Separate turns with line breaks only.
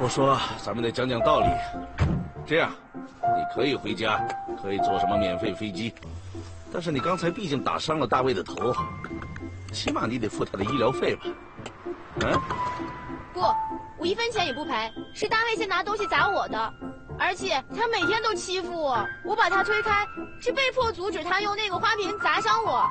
我说咱们得讲讲道理。这样，你可以回家，可以坐什么免费飞机，但是你刚才毕竟打伤了大卫的头，起码你得付他的医疗费吧？嗯？
不，我1分钱也不赔，是大卫先拿东西砸我的，而且他每天都欺负我，我把他推开，是被迫阻止他用那个花瓶砸伤我。